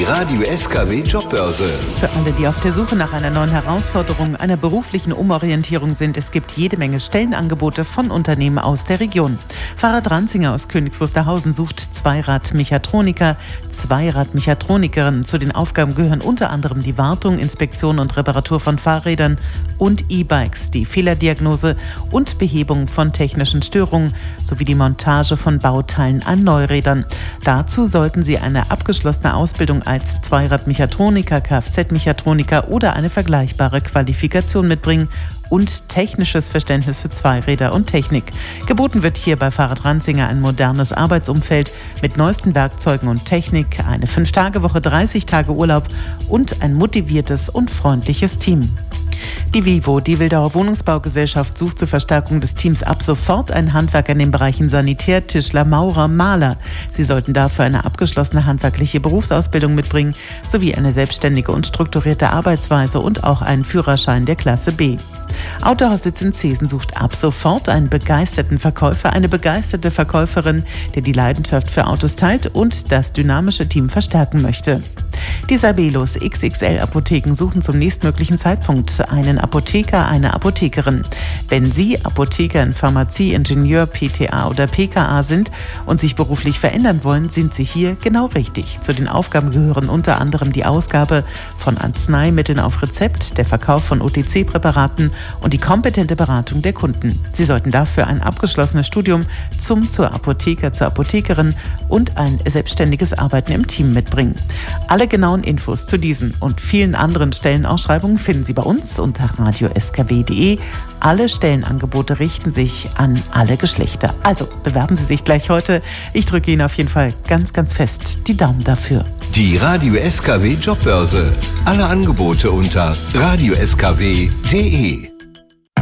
Die Radio SKW Jobbörse. Für alle, die auf der Suche nach einer neuen Herausforderung, einer beruflichen Umorientierung sind, es gibt jede Menge Stellenangebote von Unternehmen aus der Region. Fahrrad Ranzinger aus Königs Wusterhausen sucht Zweirad-Mechatroniker, Zweirad-Mechatronikerinnen. Zu den Aufgaben gehören unter anderem die Wartung, Inspektion und Reparatur von Fahrrädern und E-Bikes, die Fehlerdiagnose und Behebung von technischen Störungen sowie die Montage von Bauteilen an Neurädern. Dazu sollten Sie eine abgeschlossene Ausbildung als Zweirad-Mechatroniker, Kfz-Mechatroniker oder eine vergleichbare Qualifikation mitbringen und technisches Verständnis für Zweiräder und Technik. Geboten wird hier bei Fahrrad Ranzinger ein modernes Arbeitsumfeld mit neuesten Werkzeugen und Technik, eine 5-Tage-Woche, 30 Tage Urlaub und ein motiviertes und freundliches Team. Die Vivo, die Wildauer Wohnungsbaugesellschaft, sucht zur Verstärkung des Teams ab sofort einen Handwerker in den Bereichen Sanitär, Tischler, Maurer, Maler. Sie sollten dafür eine abgeschlossene handwerkliche Berufsausbildung mitbringen, sowie eine selbstständige und strukturierte Arbeitsweise und auch einen Führerschein der Klasse B. Autohaus Sitz in Zeesen sucht ab sofort einen begeisterten Verkäufer, eine begeisterte Verkäuferin, der die Leidenschaft für Autos teilt und das dynamische Team verstärken möchte. Die Sabelos XXL Apotheken suchen zum nächstmöglichen Zeitpunkt einen Apotheker, eine Apothekerin. Wenn Sie Apotheker in Pharmazie, Ingenieur, PTA oder PKA sind und sich beruflich verändern wollen, sind Sie hier genau richtig. Zu den Aufgaben gehören unter anderem die Ausgabe von Arzneimitteln auf Rezept, der Verkauf von OTC-Präparaten und die kompetente Beratung der Kunden. Sie sollten dafür ein abgeschlossenes Studium zur Apotheker, zur Apothekerin und ein selbstständiges Arbeiten im Team mitbringen. Alle genauen Infos zu diesen und vielen anderen Stellenausschreibungen finden Sie bei uns unter radioskw.de. Alle Stellenangebote richten sich an alle Geschlechter. Also bewerben Sie sich gleich heute. Ich drücke Ihnen auf jeden Fall ganz, ganz fest die Daumen dafür. Die Radio SKW Jobbörse. Alle Angebote unter radioskw.de.